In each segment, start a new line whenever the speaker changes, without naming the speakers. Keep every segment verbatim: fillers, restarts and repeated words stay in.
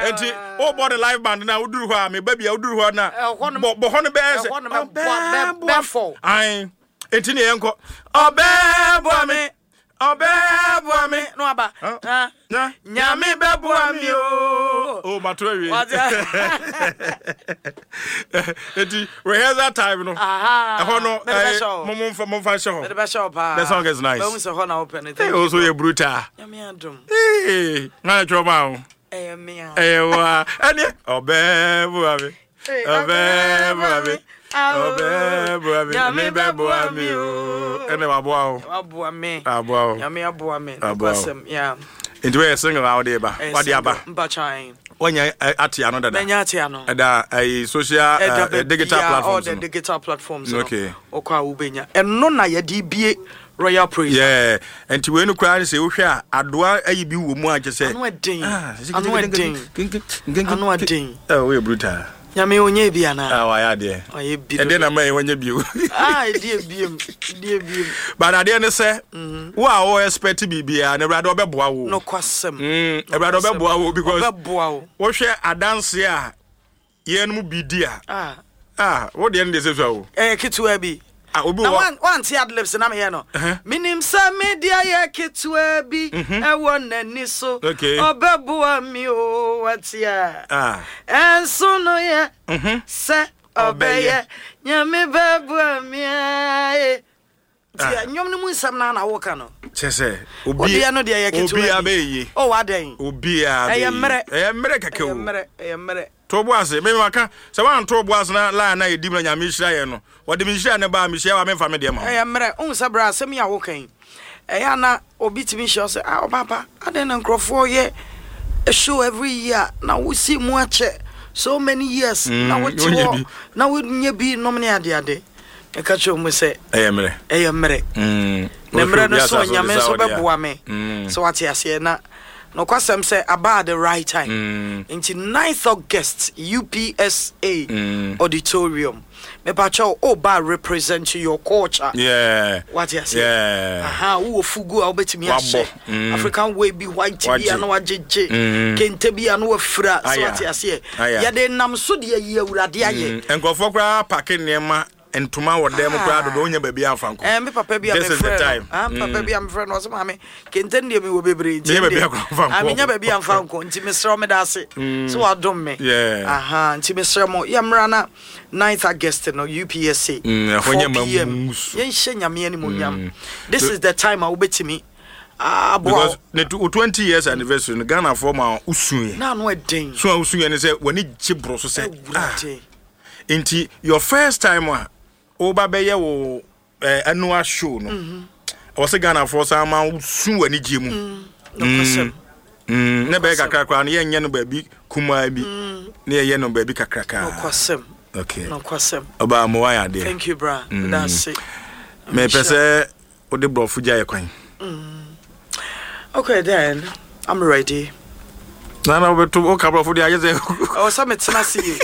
enti o board the live band na uduru ho a me baby uduru ho na bo ho no be se
be for
ai enti ne yenko obebo me obebo me
no aba
na
nyame bebo me o
oh matro wi enti rehearsal time no
aha
ho no mom mom mom fa show
the best show pa
the song is nice
we say ho na open it
also you brutal
nyame adom
eh na choma o
eh me
eh wa ani obebo me obebo me obebo me nyame bebo me o ene wa boa o
aboa me
aboa o
nyame aboa me kwasem yeah
into we sing out there ba what dey aba
mba chain
Onya ati ano dada.
Menya ati ano.
Eda a social uh, uh, digital
yeah,
platforms.
All the no. digital platforms.
Okay.
Okwa ubenya. Eno na ye D B A Royal Praise.
Yeah. Enti we no kra se wo hwe a adoa ayi bi wo mu anche se.
Ano edin. Ano edin. Ano edin.
Oh, we brutal.
Nyame onye bi ana.
Ah, wa ya de.
Oye bi.
E de na mai onye bi.
Ah, e de biem. De biem.
But ade ne se, wo a wo expect bibia na brado obeboa wo.
No kwasem.
Mm, e brado obeboa wo because
obeboa wo.
Wo hwe adanse a ye no bi di a.
Ah.
Ah, wo de ne se so wo.
Eh kitua bi.
Ah, obi
wo. One one ti adlibs na me here no. Minim sa media ye kitua bi e won nani so. Obeboa mi o watia.
Ah.
Enso no ye. Mhm. Se obeye. Nyame beboa mi ai. Tia nyom no mu nsam na na wo ka no.
Chese.
Obi ya no de ye kitua.
Obi abeyi.
Oh waden.
Obi abeyi.
Eye mere.
Eye mere kake o.
Eye mere, eye mere.
To boase me maka se wan to boase na la na edi na nyame hira ye no wode me hira ne ba me hira wa me fa me de ma
eh mere un se bra se me ya wo kan eh ya na obi ti me hira se ah papa aden na nkrofo ye a show every year na we see mu ache so many years
mm,
na we ti na we nya bi no me ade ade e ka cho mu se
eh mere
eh mere
mm
na mere no so nyame so beboa me so what ya se na no kwasem say about the right time
mm.
into ninth August U P S A
mm.
auditorium me pacho oba represent your culture
yeah
what you say
yeah
aha wo fugu a obetimi ahye
mm.
African way bi white bi ana wajeje kente bi ana wafura so what you say ya de nam so de yi awurade aye
enkofo kra pake nema entuma wo dem kra do onya ba bi afanko
eh me papa bi am friend ah papa bi am friend was mama kente ndie me wo bebre
nti me ba bi afanko
ah me nya ba bi afanko nti me sro me da se so adom me aha nti me sro mo ya mra na ninth August no U P S A
ahonya mamu
yen hye nyame ani mo nyam this is the time I will bet me ah
because the twenty years anniversary no Ghana for ma usun
na no eden
so usun ne say wani gibro so say nti your first time wa oba beye wo eh annual show no mhm was Ghana for some usun wani giemu
no question
mm ne be kakra kra no yenye no ba bi kuma bi ne ye no ba bi kakra ka
no question
okay
no question
oba mo wa ya de
thank you bra that's it
me pese o de brofu ja ye kwan
okay then I'm ready
na na obeto o ka brofu de aye ze
o sa metina see you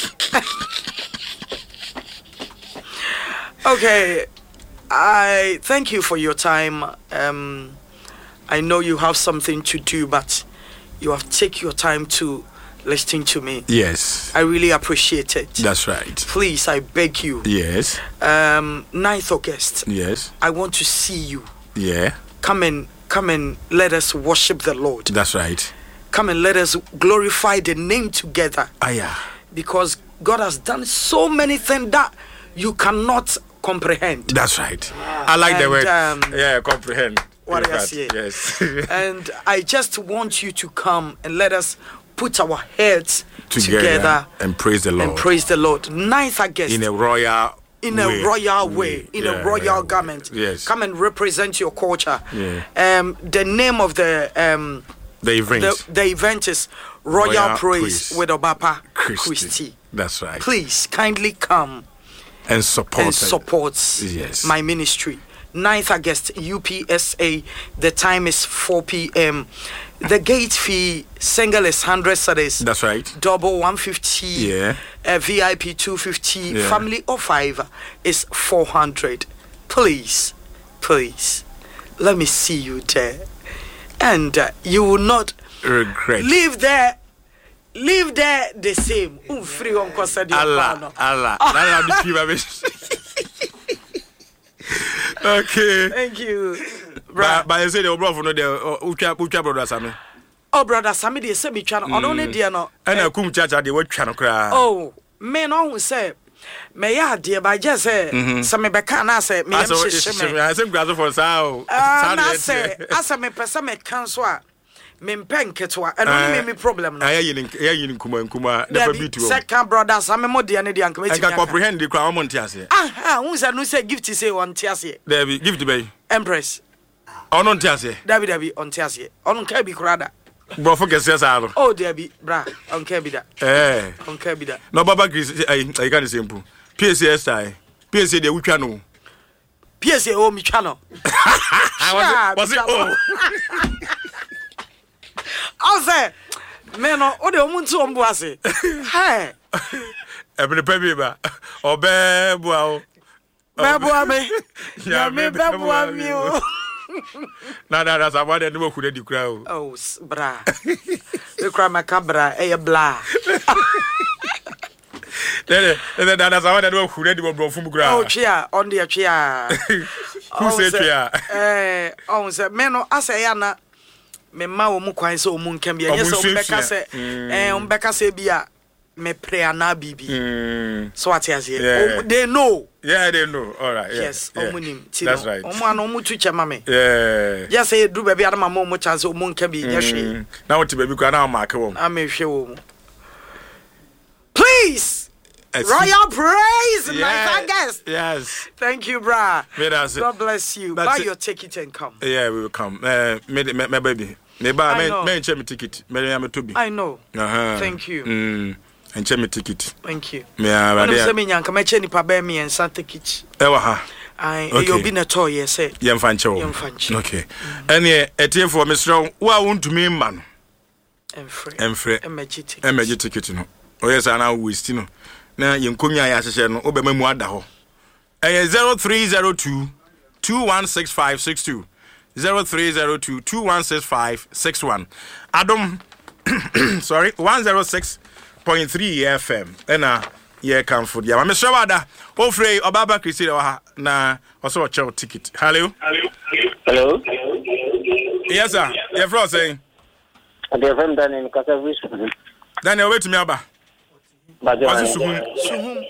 okay, I thank you for your time. Um, I know you have something to do, but you have taken your time to listen to me.
Yes.
I really appreciate it.
That's right.
Please, I beg you.
Yes.
Um, ninth August.
Yes.
I want to see you.
Yeah.
Come and come and let us worship the Lord.
That's right.
Come and let us glorify the name together.
Ah, yeah.
Because God has done so many things that you cannot comprehend.
That's right. I like
and,
the word.
Um,
yeah, comprehend.
What I say.
Yes.
And I just want you to come and let us put our heads together,
together and praise the Lord.
And praise the Lord. Ninth August.
In a royal
in a
way.
royal way, in
yeah,
a royal
yeah,
garment.
Yes.
Come and represent your culture.
Yeah.
Um the name of the um
the event
the, the event is Royal, royal Praise, Praise with Obapa Christie. Christie.
That's right.
Please kindly come
and support
and support
yes.
my ministry. ninth August U P S A. The time is four p.m. The gate fee single is one hundred cedis.
That's right.
Double one fifty.
Yeah.
Uh, V I P two fifty.
Yeah.
Family of five is four hundred. Please, please, let me see you there, and uh, you will not
regret.
leave there leave there the same. Um, free on costa di
Allah, Allah. That the people. Okay.
Thank you.
But but you say the brother no there. Ucha ucha brother Sammy.
Oh, brother Sammy, they say me try no. I don't need there no.
And I come chacha they what try no cry.
Oh, me no say. Me ya dear by just say. Some me beka na say me am shishime.
I say grass for sao.
Ah, na say. Asa me pesa me cancel. Me mpen ketwa. And only me problem no.
Aye yin aye yin kuma kuma never be to.
Second brother Sammy mo dear ne dear nka.
I can comprehend the crowd on tiase.
Ah, ah, who say no say gift say on tiase.
There be gift be.
Empress.
On on tiase.
Dabi dabi on tiase. On ka bi krada.
Bro focus yes aro.
Oh there be bra on ka bi da.
Eh.
On ka bi da.
No baba Chris I I can simple. P S A style. P S A dey wutwa no.
P S A o mi twa no.
Was it oh.
I say me no o de omuntu ombu ase. Hey.
E be pe ba. Obe bua o.
Be bua me. Ya me be bua mi o.
Na na na sabwa de no ku de dikura o.
Oh bra. We cry my cabra e bla.
Dede, dede na sabwa de no ku de bo brofum kura.
Oh chia, on the chia.
Who say chia?
Eh, on say me no ase ya na me ma wo mu kwan se o mu nkam bia nyese o beka se eh o beka se bia me pray na bibi. So what is here? They know.
Yeah, they know. All right. Yeah,
yes,
yeah.
omunim.
That's right.
Omo ano mu tu chema me.
Yeah.
Just say do baby adama mo mo chance o mu nkam bi nyehwe.
Na what baby kwa na mark wo.
Amehwe wo. Please. Royal praise,
yeah,
my guest.
Yes.
Thank you, brah.
God
bless you. Buy your ticket and come.
Yeah, we will come. Uh, me, me, me baby. Me buy me, me check me ticket. Me am to be.
I know.
Uh-huh.
Thank you.
Mm. And check me ticket.
Thank you.
Me am
there. Say me nyanka me check ni pa be me and sa ticket.
E wa ha.
I okay. You be na toy yes say.
Yem fanche wo.
Yem fanche.
Okay. Ene etie for me strong. Wa wontumi mma no.
Emfre.
Emfre.
Emergency ticket.
Emergency ticket no. Oyes ana waste no. Na yenkomia ya hyehyɛ no obema mu ada ho eh zero three zero two two one six five six two zero three zero two two one six five six one Adom sorry one oh six point three F M ena ye comfort ya me shawada ofrey obaba Christina wa na also check ticket. Hello
hello
yes sir your friend saying
the friend Daniel Kasavis
Daniel wait me aba
Bajawani.
Suhum. Suhum.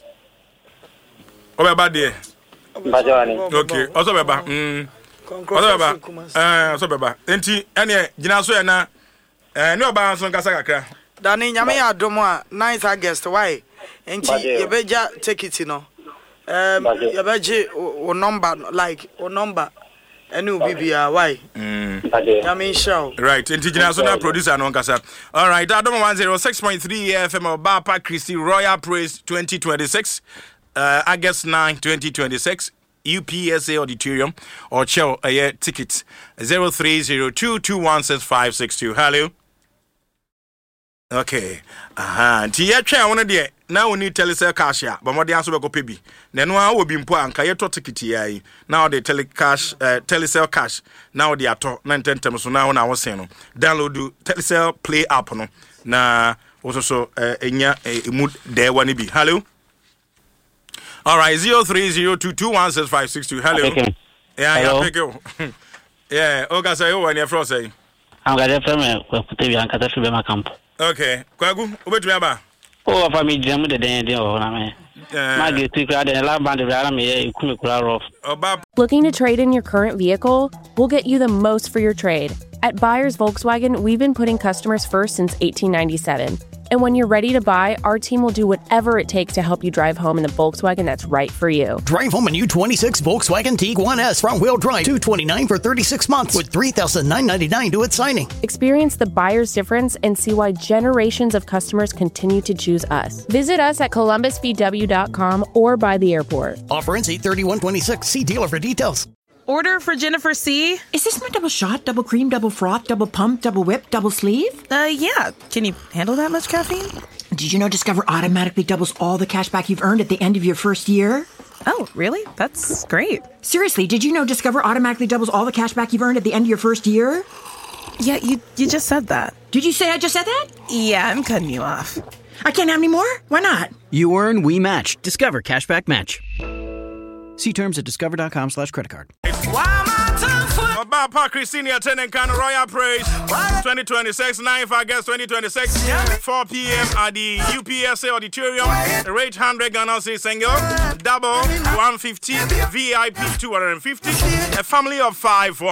Obeba there.
Bajawani.
Okay. Also beba. Mm. Also beba. Eh, also beba. Enti ene gina so na eh ne oba so nkasa kakra.
Dani nyame ya adomo a ninth August why? Enti ye beja ticket no. Um ye beje o number like o number any bibia why? Mm. Nyame show.
Right. Enti gina so na producer no nkasa. All right. Adomo one oh six point three F M Obapa Christy Royal Praise twenty twenty-six. Uh, August ninth, twenty twenty-six, U P S A Auditorium or Chell a uh, tickets zero three zero two two one six five six two. Hello. Okay. Aha. Ti ya twa won de na woni telecell cash ya, but mo de aso be ko pebi. Na no a obi mpo anka ye to ticket ya yi. Na de telecash uh, telecell cash. Na de ato na tentem so na wona wo sen no. Download telecell play app no. Na also so enya emu de wani bi. Hello. All right, zero three zero two two one six five six two. Hello. Yeah,
Hello.
yeah, pick you. Yeah, okay, say you and your friend say.
I'm going to tell me what to be on Catastrofe camp.
Okay, Kwagu, over to me about.
Oh, for me, Jam the day, I mean, to crowd and lab band of Army, you couldn't crowd off.
Looking to trade in your current vehicle? We'll get you the most for your trade. At Buyers Volkswagen, we've been putting customers first since eighteen ninety-seven. And when you're ready to buy, our team will do whatever it takes to help you drive home in the Volkswagen that's right for you.
Drive home a new twenty-six Volkswagen Tiguan S front-wheel drive, two hundred twenty-nine dollars for thirty-six months with three thousand nine hundred ninety-nine dollars to its signing.
Experience the buyer's difference and see why generations of customers continue to choose us. Visit us at columbus v w dot com or by the airport.
Offer ends eight thirty-one twenty-six. See dealer for details.
Order for Jennifer C.
Is this my double shot, double cream, double froth, double pump, double whip, double sleeve?
Uh, yeah. Can you handle that much caffeine?
Did you know Discover automatically doubles all the cash back you've earned at the end of your first year?
Oh, really? That's great.
Seriously, did you know Discover automatically doubles all the cash back you've earned at the end of your first year?
Yeah, you you just said that.
Did you say I just said that?
Yeah, I'm cutting you off.
I can't have any more? Why not?
You earn, we match. Discover Cashback Match. See terms at discover.com slash credit card.
Obapa Christina attending Kano Royal Praise twenty twenty-six, ninth August twenty twenty-six, four p.m. at the U P S A Auditorium. Rate one hundred Ghana Cedi single, double one hundred fifty, V I P two hundred fifty, a family of five for